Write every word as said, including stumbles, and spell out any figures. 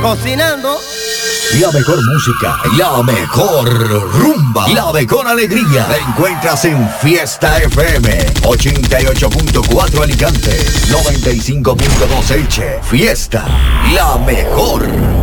cocinando. La mejor música, la mejor rumba, la mejor alegría la encuentras en Fiesta F M. ochenta y ocho punto cuatro Alicante, noventa y cinco punto dos Elche. Fiesta, la mejor.